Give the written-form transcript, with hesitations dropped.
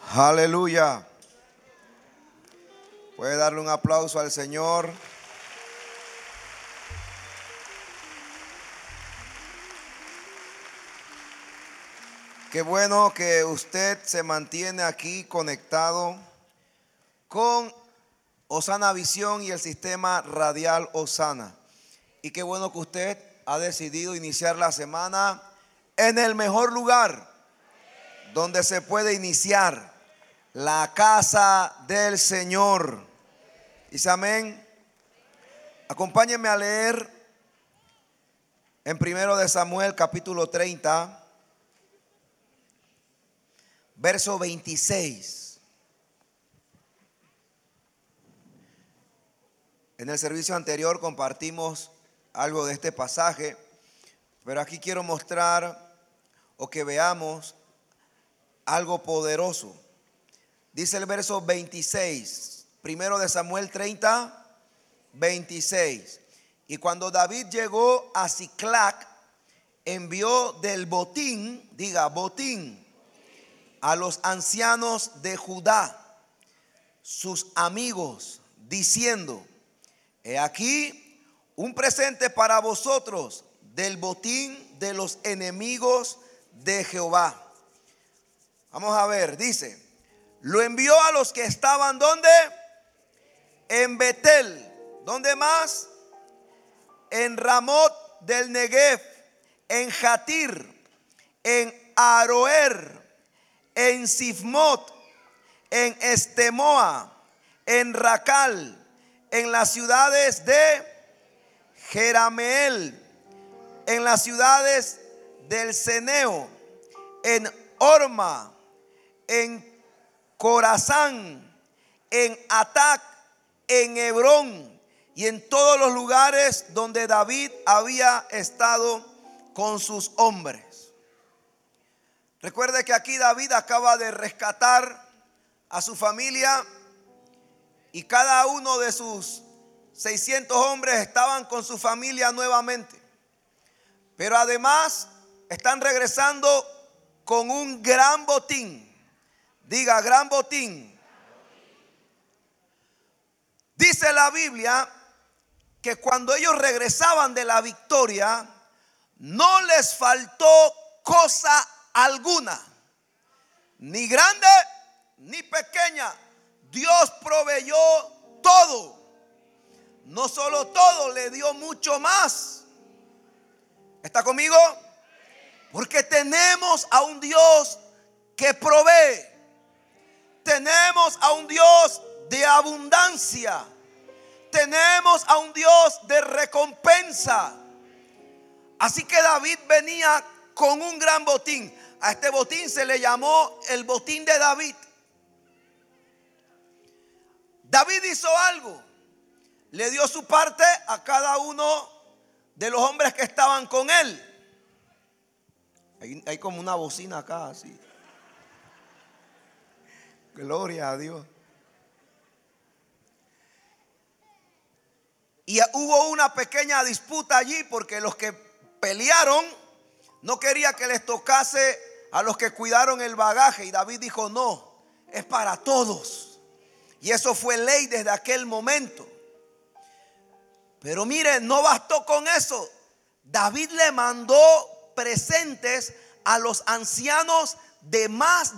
Aleluya. Puede darle un aplauso al Señor. Qué bueno que usted se mantiene aquí conectado con Osana Visión y el sistema radial Osana. Y qué bueno que usted ha decidido iniciar la semana en el mejor lugar donde se puede iniciar, la casa del Señor. Dice amén. Acompáñenme a leer en 1 de Samuel capítulo 30, verso 26. En el servicio anterior compartimos algo de este pasaje, pero aquí quiero mostrar o que veamos algo poderoso. Dice el verso 26, 1 de Samuel 30, 26. Y cuando David llegó a Siclac, envió del botín, diga botín, a los ancianos de Judá, sus amigos, diciendo: he aquí un presente para vosotros del botín de los enemigos de Jehová. Vamos a ver, dice: lo envió a los que estaban ¿dónde? En Betel. ¿Dónde más? En Ramot del Negev, en Jatir, en Aroer, en Sifmot, en Estemoa, en Racal, en las ciudades de Jerameel, en las ciudades del Ceneo, en Orma, en Corazán, en Atac, en Hebrón y en todos los lugares donde David había estado con sus hombres. Recuerde que aquí David acaba de rescatar a su familia y cada uno de sus 600 hombres estaban con su familia nuevamente. Pero además están regresando con un gran botín. Diga, gran botín. Dice la Biblia que cuando ellos regresaban de la victoria, no les faltó cosa alguna, ni grande ni pequeña. Dios proveyó todo. No solo todo, le dio mucho más. ¿Está conmigo? Porque tenemos a un Dios que provee. Tenemos a un Dios de abundancia. Tenemos a un Dios de recompensa. Así que David venía con un gran botín. A este botín se le llamó el botín de David. David hizo algo. Le dio su parte a cada uno de los hombres que estaban con él. Hay como una bocina acá así. Gloria a Dios. Y hubo una pequeña disputa allí porque los que pelearon no quería que les tocase a los que cuidaron el bagaje. Y David dijo: no, es para todos. Y eso fue ley desde aquel momento. Pero mire, no bastó con eso. David le mandó presentes a los ancianos de más